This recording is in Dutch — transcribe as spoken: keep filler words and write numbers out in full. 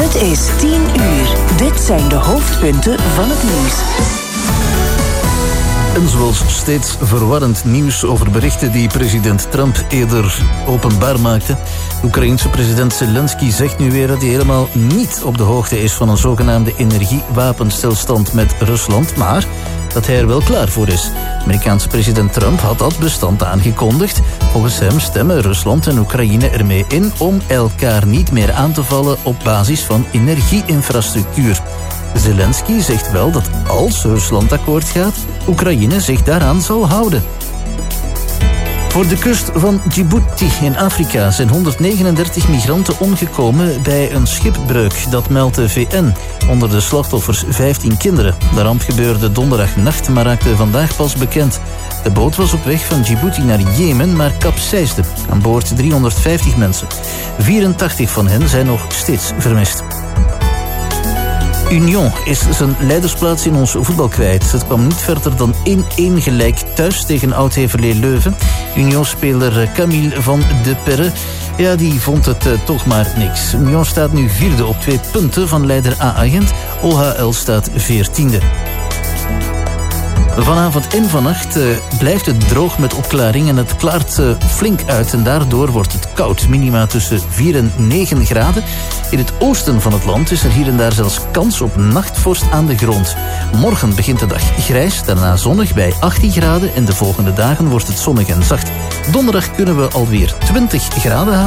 Het is tien uur. Dit zijn de hoofdpunten van het nieuws. En zoals steeds verwarrend nieuws over berichten die president Trump eerder openbaar maakte. De Oekraïense president Zelensky zegt nu weer dat hij helemaal niet op de hoogte is van een zogenaamde energiewapenstilstand met Rusland, maar dat hij er wel klaar voor is. Amerikaanse president Trump had dat bestand aangekondigd. Volgens hem stemmen Rusland en Oekraïne ermee in om elkaar niet meer aan te vallen op basis van energieinfrastructuur. Zelensky zegt wel dat als Rusland akkoord gaat, Oekraïne zich daaraan zal houden. Voor de kust van Djibouti in Afrika zijn honderdnegenendertig migranten omgekomen bij een schipbreuk. Dat meldt de V N. Onder de slachtoffers vijftien kinderen. De ramp gebeurde donderdagnacht, maar raakte vandaag pas bekend. De boot was op weg van Djibouti naar Jemen, maar kapseisde. Aan boord driehonderdvijftig mensen. vierentachtig van hen zijn nog steeds vermist. Union is zijn leidersplaats in ons voetbal kwijt. Het kwam niet verder dan één-één gelijk thuis tegen Oud-Heverlee Leuven. Union-speler Camille van de Perre, ja, die vond het uh, toch maar niks. Union staat nu vierde op twee punten van leider A-agent. O H L staat veertiende. Vanavond en vannacht uh, blijft het droog met opklaring en het klaart uh, flink uit. En daardoor wordt het koud. Minima tussen vier en negen graden. In het oosten van het land is er hier en daar zelfs kans op nachtvorst aan de grond. Morgen begint de dag grijs, daarna zonnig bij achttien graden. En de volgende dagen wordt het zonnig en zacht. Donderdag kunnen we alweer twintig graden halen.